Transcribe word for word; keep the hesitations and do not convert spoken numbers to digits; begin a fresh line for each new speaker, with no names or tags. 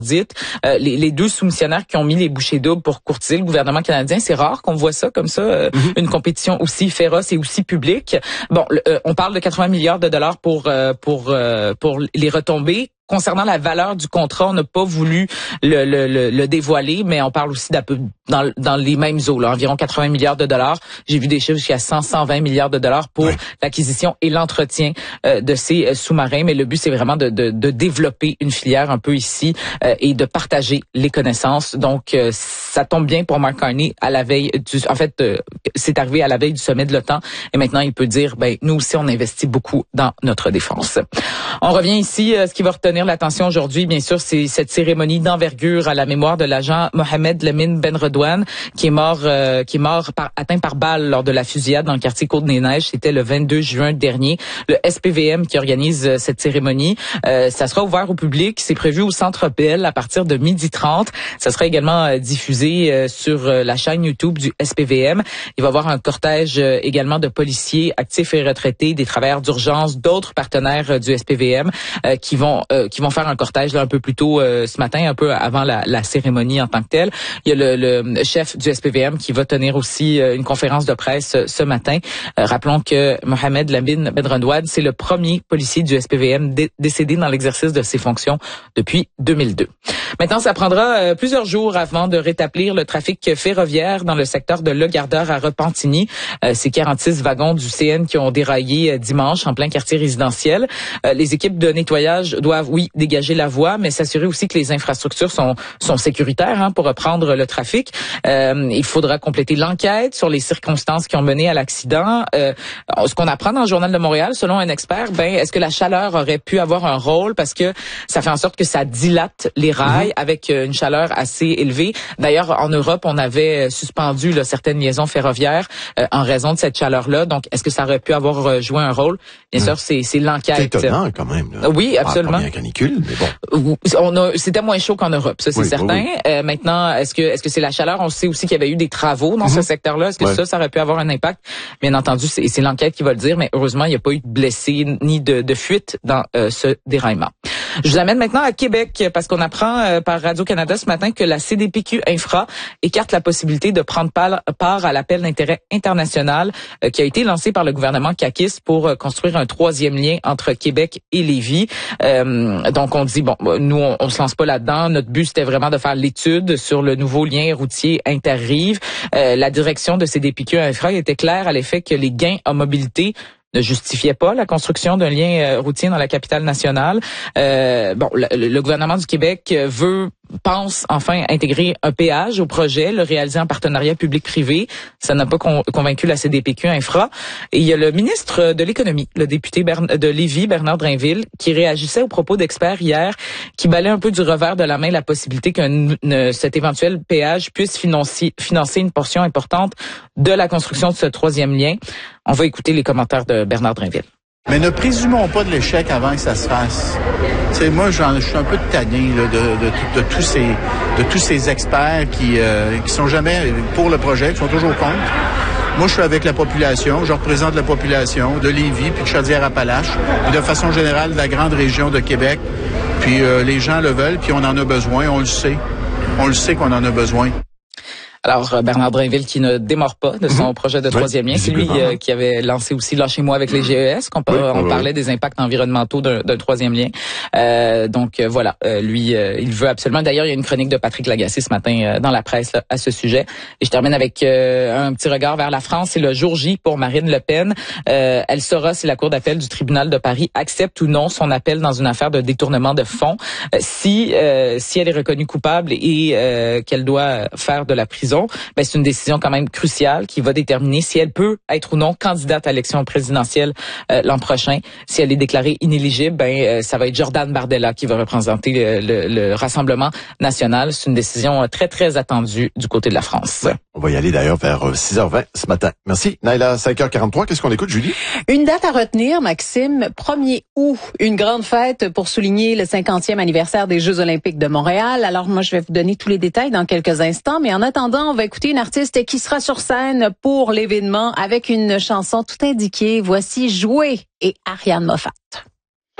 dites, euh, les, les deux soumissionnaires qui ont mis les bouchées doubles pour courtiser le gouvernement canadien. C'est rare qu'on voit ça comme ça, euh, mm-hmm. une compétition aussi féroce et aussi publique. Bon, le, euh, on parle de quatre-vingts milliards de dollars pour euh, pour euh, pour les retombées. Concernant la valeur du contrat, on n'a pas voulu le, le, le, le dévoiler, mais on parle aussi d'à peu dans, dans les mêmes eaux, là, environ quatre-vingts milliards de dollars. J'ai vu des chiffres jusqu'à cent, cent vingt milliards de dollars pour oui. l'acquisition et l'entretien euh, de ces euh, sous-marins. Mais le but, c'est vraiment de, de, de développer une filière un peu ici euh, et de partager les connaissances. Donc, euh, ça tombe bien pour Mark Carney à la veille du... En fait, euh, c'est arrivé à la veille du sommet de l'OTAN. Et maintenant, il peut dire, ben nous aussi, on investit beaucoup dans notre défense. On revient ici, euh, ce qui va retenir l'attention aujourd'hui, bien sûr, c'est cette cérémonie d'envergure à la mémoire de l'agent Mohamed Lamine Ben Redouane, qui est mort, euh, qui est mort par, atteint par balle lors de la fusillade dans le quartier Côte-des-Neiges. C'était le vingt-deux juin dernier. Le S P V M qui organise euh, cette cérémonie, euh, ça sera ouvert au public. C'est prévu au Centre Bell à partir de midi trente. Ça sera également euh, diffusé euh, sur euh, la chaîne YouTube du S P V M. Il va y avoir un cortège euh, également de policiers actifs et retraités, des travailleurs d'urgence, d'autres partenaires euh, du S P V M euh, qui vont euh, qui vont faire un cortège là un peu plus tôt euh, ce matin, un peu avant la, la cérémonie en tant que telle. Il y a le, le chef du S P V M qui va tenir aussi euh, une conférence de presse euh, ce matin. Euh, rappelons que Mohamed Lamine Ben Redouane, c'est le premier policier du S P V M dé- décédé dans l'exercice de ses fonctions depuis deux mille deux. Maintenant, ça prendra euh, plusieurs jours avant de rétablir le trafic ferroviaire dans le secteur de Le Gardeur à Repentigny. Euh, c'est quarante-six wagons du C N qui ont déraillé euh, dimanche en plein quartier résidentiel. Euh, les équipes de nettoyage doivent, oui, dégager la voie, mais s'assurer aussi que les infrastructures sont sont sécuritaires hein, pour reprendre le trafic. Euh, il faudra compléter l'enquête sur les circonstances qui ont mené à l'accident. Euh, ce qu'on apprend dans le Journal de Montréal, selon un expert, ben est-ce que la chaleur aurait pu avoir un rôle parce que ça fait en sorte que ça dilate les rails mm-hmm. avec une chaleur assez élevée. D'ailleurs, en Europe, on avait suspendu là, certaines liaisons ferroviaires euh, en raison de cette chaleur-là. Donc, est-ce que ça aurait pu avoir joué un rôle? Bien mm. sûr, c'est c'est l'enquête.
C'est étonnant quand même. Là.
Oui, absolument.
Pas bien canicule, mais bon.
On a, c'était moins chaud qu'en Europe, ça c'est oui, certain. Oui, oui. Euh, maintenant, est-ce que est-ce que c'est la chaleur? On sait aussi qu'il y avait eu des travaux dans mm-hmm. ce secteur-là. Est-ce que ouais. ça, ça aurait pu avoir un impact? Bien entendu, c'est, c'est l'enquête qui va le dire, mais heureusement, il n'y a pas eu de blessés ni de, de fuite dans euh, ce déraillement. Je vous amène maintenant à Québec parce qu'on apprend euh, par Radio-Canada ce matin que la C D P Q Infra écarte la possibilité de prendre part à l'appel d'intérêt international euh, qui a été lancé par le gouvernement caquiste pour euh, construire un troisième lien entre Québec et Lévis. Euh, donc on dit, bon, nous on, on se lance pas là-dedans. Notre but c'était vraiment de faire l'étude sur le nouveau lien routier Inter-Rive. Euh, la direction de C D P Q Infra était claire à l'effet que les gains en mobilité ne justifiait pas la construction d'un lien euh, routier dans la capitale nationale. Euh, bon, le, le gouvernement du Québec veut, pense enfin intégrer un péage au projet, le réaliser en partenariat public-privé. Ça n'a pas con, convaincu la C D P Q Infra. Et il y a le ministre de l'Économie, le député Bern, de Lévis, Bernard Drainville, qui réagissait aux propos d'experts hier, qui balait un peu du revers de la main la possibilité qu'un cet éventuel péage puisse financer, financer une portion importante de la construction de ce troisième lien. On va écouter les commentaires de Bernard Drainville.
Mais ne présumons pas de l'échec avant que ça se fasse. Tu sais, moi, j'en, je suis un peu tanné là, de, de, de, de tous ces, de tous ces experts qui, euh, qui sont jamais pour le projet, qui sont toujours contre. Moi, je suis avec la population, je représente la population de Lévis, puis de Chaudière-Appalaches, puis de façon générale de la grande région de Québec. Puis euh, les gens le veulent, puis on en a besoin, on le sait. On le sait qu'on en a besoin.
Alors, Bernard Drainville qui ne démord pas de son mmh. projet de troisième lien. C'est lui euh, qui avait lancé aussi Lâchez-moi avec les G E S, qu'on, oui, on oui, parlait oui. des impacts environnementaux d'un, d'un troisième lien. Euh, donc, euh, voilà, euh, lui, euh, il veut absolument. D'ailleurs, il y a une chronique de Patrick Lagacé ce matin euh, dans la presse là, à ce sujet. Et je termine avec euh, un petit regard vers la France. C'est le jour J pour Marine Le Pen. Euh, elle saura si la Cour d'appel du tribunal de Paris accepte ou non son appel dans une affaire de détournement de fonds. Euh, si, euh, si elle est reconnue coupable et euh, qu'elle doit faire de la prison, ben, c'est une décision quand même cruciale qui va déterminer si elle peut être ou non candidate à l'élection présidentielle euh, l'an prochain. Si elle est déclarée inéligible, ben euh, ça va être Jordan Bardella qui va représenter le, le, le Rassemblement national. C'est une décision très, très attendue du côté de la France.
Ouais, on va y aller d'ailleurs vers six heures vingt ce matin. Merci. Naila, cinq heures quarante-trois, qu'est-ce qu'on écoute, Julie?
Une date à retenir, Maxime, premier août, une grande fête pour souligner le cinquantième anniversaire des Jeux olympiques de Montréal. Alors moi, je vais vous donner tous les détails dans quelques instants, mais en attendant, on va écouter une artiste qui sera sur scène pour l'événement avec une chanson tout indiquée. Voici Jouer et Ariane Moffat.